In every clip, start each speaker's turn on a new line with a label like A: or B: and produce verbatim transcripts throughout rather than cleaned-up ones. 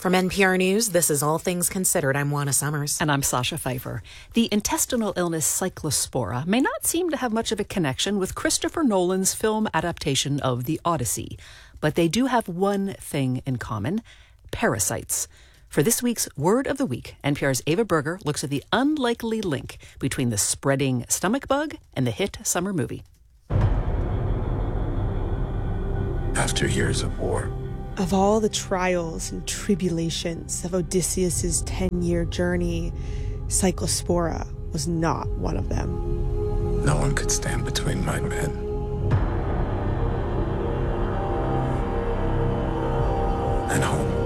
A: From N P R News, this is All Things Considered. I'm Juana Summers.
B: And I'm Sasha Pfeiffer. The intestinal illness Cyclospora may not seem to have much of a connection with Christopher Nolan's film adaptation of The Odyssey, but they do have one thing in common: parasites. For this week's Word of the Week, N P R's Ava Berger looks at the unlikely link between the spreading stomach bug and the hit summer movie.
C: After years of war,
D: of all the trials and tribulations of Odysseus's ten-year journey, Cyclospora was not one of them.
C: no one could stand between my men. And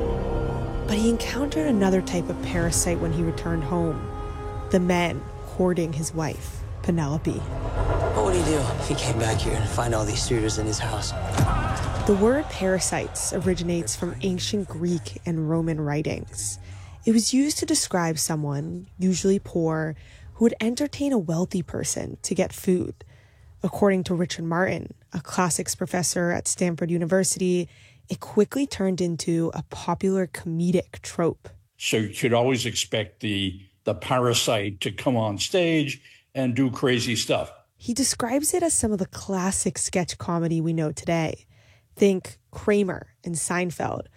C: home.
D: But he encountered another type of parasite when he returned home. The men courting his wife, Penelope.
E: What would he do if he came back here and find all these suitors in his house?
D: The word parasites originates from ancient Greek and Roman writings. It was used to describe someone, usually poor, who would entertain a wealthy person to get food. According to Richard Martin, a classics professor at Stanford University, it quickly turned into a popular comedic trope.
F: So you could always expect the, the parasite to come on stage and do crazy stuff.
D: He describes it as some of the classic sketch comedy we know today. Think Kramer and Seinfeld,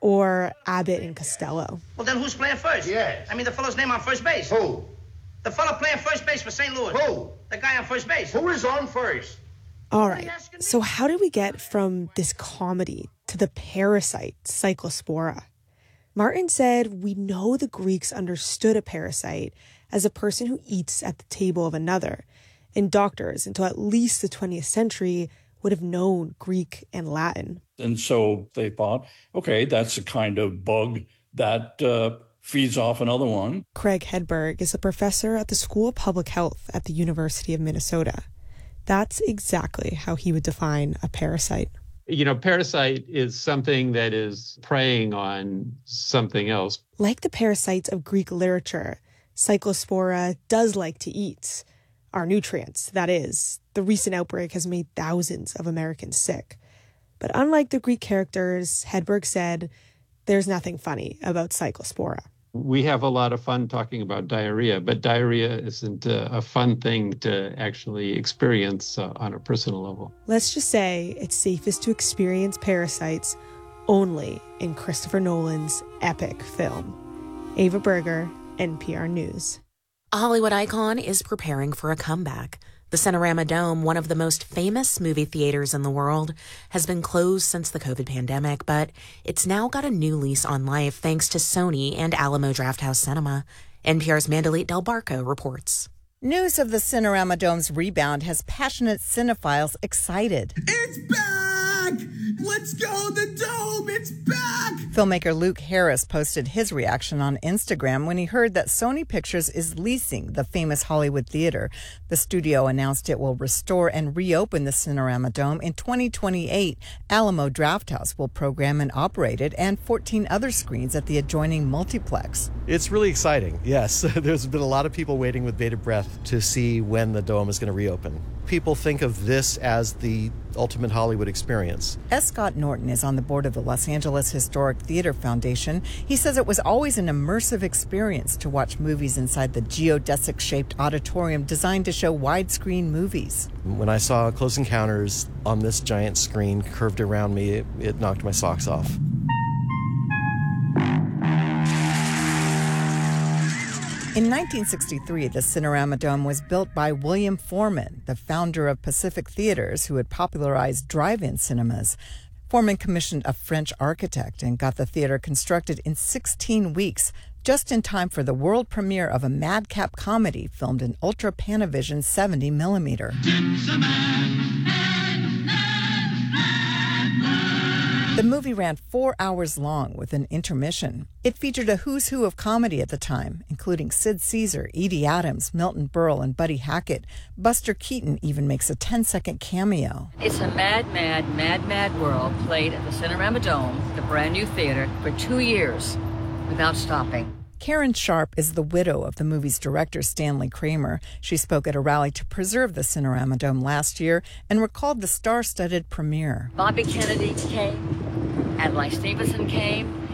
D: or Abbott and Costello.
G: Well, then who's playing first?
H: Yes.
G: I mean, the fellow's name on first base.
H: Who?
G: The fellow playing first base for Saint Louis.
H: Who?
G: The guy on first base.
H: Who is on first?
D: All right, so how did we get from this comedy to the parasite, Cyclospora? Martin said we know the Greeks understood a parasite as a person who eats at the table of another, and doctors, until at least the twentieth century, would have known Greek and Latin.
F: And so they thought, okay, that's a kind of bug that uh, feeds off another one.
D: Craig Hedberg is a professor at the School of Public Health at the University of Minnesota. That's exactly how he would define a parasite.
I: You know, parasite is something that is preying on something else.
D: Like the parasites of Greek literature, Cyclospora does like to eat. Our nutrients, that is. The recent outbreak has made thousands of Americans sick. But unlike the Greek characters, Hedberg said, there's nothing funny about Cyclospora.
I: We have a lot of fun talking about diarrhea, but diarrhea isn't a, a fun thing to actually experience uh, on a personal level.
D: Let's just say it's safest to experience parasites only in Christopher Nolan's epic film. Ava Berger, N P R News.
A: A Hollywood icon is preparing for a comeback. The Cinerama Dome, one of the most famous movie theaters in the world, has been closed since the COVID pandemic, but it's now got a new lease on life thanks to Sony and Alamo Drafthouse Cinema. N P R's Mandalit Del Barco reports.
J: News of the Cinerama Dome's rebound has passionate cinephiles excited.
K: It's back! Let's go, the Dome! It's back!
J: Filmmaker Luke Harris posted his reaction on Instagram when he heard that Sony Pictures is leasing the famous Hollywood theater. The studio announced it will restore and reopen the Cinerama Dome in twenty twenty-eight. Alamo Drafthouse will program and operate it, and fourteen other screens at the adjoining multiplex.
L: It's really exciting, yes. There's been a lot of people waiting with bated breath to see when the Dome is going to reopen. People think of this as the ultimate Hollywood experience.
J: S. Scott Norton is on the board of the Los Angeles Historic Theater Foundation. He says it was always an immersive experience to watch movies inside the geodesic-shaped auditorium designed to show widescreen movies.
L: When I saw Close Encounters on this giant screen curved around me, it, it knocked my socks off.
J: In nineteen sixty-three, the Cinerama Dome was built by William Foreman, the founder of Pacific Theaters, who had popularized drive-in cinemas. Foreman commissioned a French architect and got the theater constructed in sixteen weeks, just in time for the world premiere of a madcap comedy filmed in Ultra Panavision seventy millimeter. The movie ran four hours long with an intermission. It featured a who's who of comedy at the time, including Sid Caesar, Edie Adams, Milton Berle, and Buddy Hackett. Buster Keaton even makes a ten-second cameo.
M: It's a mad, mad, mad, mad world played at the Cinerama Dome, the brand new theater, for two years without stopping.
J: Karen Sharp is the widow of the movie's director, Stanley Kramer. She spoke at a rally to preserve the Cinerama Dome last year and recalled the star-studded premiere.
M: Bobby Kennedy came, Adlai Stevenson came,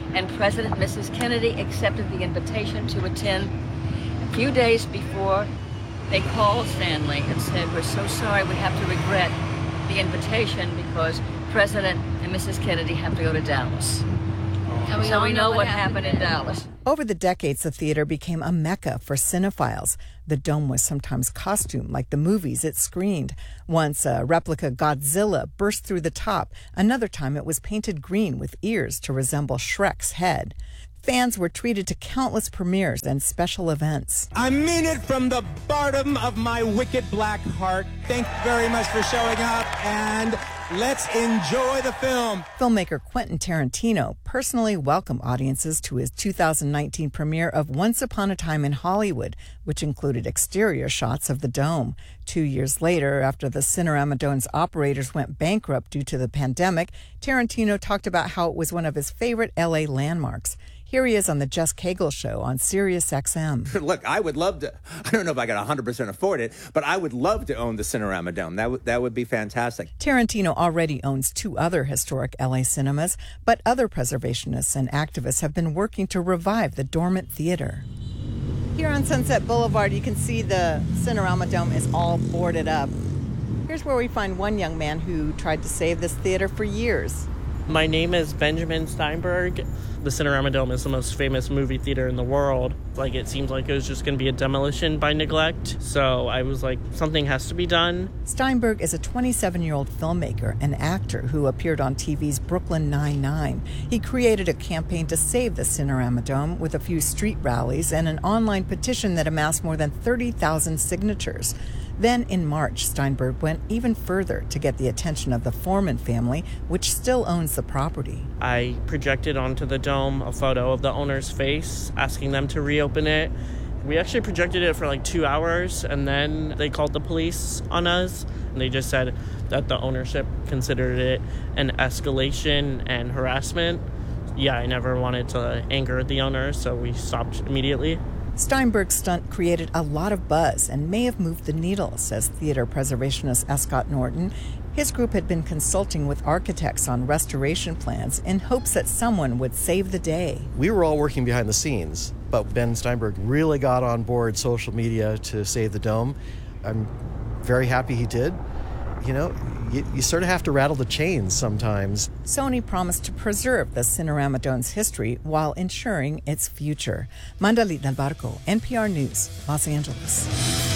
M: and President and Missus Kennedy accepted the invitation to attend. A few days before, they called Stanley and said, "We're so sorry, we have to regret the invitation because President and Missus Kennedy have to go to Dallas."
H: And we
M: so
H: all
M: we
H: know
M: know
H: what
M: what happened in
H: happened
M: Dallas.
J: Over the decades, the theater became a mecca for cinephiles. The dome was sometimes costumed like the movies it screened. Once a replica Godzilla burst through the top. Another time it was painted green with ears to resemble Shrek's head. Fans were treated to countless premieres and special events.
N: I mean it from the bottom of my wicked black heart. Thank you very much for showing up, and let's enjoy the film.
J: Filmmaker Quentin Tarantino personally welcomed audiences to his two thousand nineteen premiere of Once Upon a Time in Hollywood, which included exterior shots of the dome. Two years later, after the Cinerama Dome's operators went bankrupt due to the pandemic, Tarantino talked about how it was one of his favorite L A landmarks. Here he is on the Jess Cagle Show on Sirius X M.
O: Look, I would love to, I don't know if I could one hundred percent afford it, but I would love to own the Cinerama Dome. That, w- that would be fantastic.
J: Tarantino already owns two other historic L A cinemas, but other preservationists and activists have been working to revive the dormant theater. Here on Sunset Boulevard, you can see the Cinerama Dome is all boarded up. Here's where we find one young man who tried to save this theater for years.
P: My name is Benjamin Steinberg. The Cinerama Dome is the most famous movie theater in the world. Like, it seems like it was just going to be a demolition by neglect. So I was like, something has to be done.
J: Steinberg is a twenty-seven-year-old filmmaker and actor who appeared on T V's Brooklyn Nine-Nine. He created a campaign to save the Cinerama Dome with a few street rallies and an online petition that amassed more than thirty thousand signatures. Then in March, Steinberg went even further to get the attention of the Foreman family, which still owns the property.
P: I projected onto the dome a photo of the owner's face, asking them to reopen it. We actually projected it for like two hours, and then they called the police on us. And they just said that the ownership considered it an escalation and harassment. Yeah, I never wanted to anger the owner, so we stopped immediately.
J: Steinberg's stunt created a lot of buzz and may have moved the needle, says theater preservationist Escott Norton. His group had been consulting with architects on restoration plans in hopes that someone would save the day.
L: We were all working behind the scenes, but Ben Steinberg really got on board social media to save the dome. I'm very happy he did. You know, you, you sort of have to rattle the chains sometimes.
J: Sony promised to preserve the Cinerama Dome's history while ensuring its future. Mandalit Del Barco, N P R News, Los Angeles.